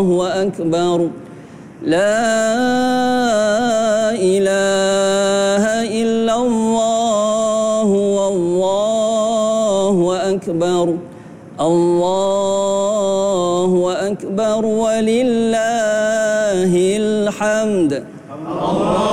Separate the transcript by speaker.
Speaker 1: أكبر لا إله إلا الله والله أكبر الله أكبر ولله الحمد.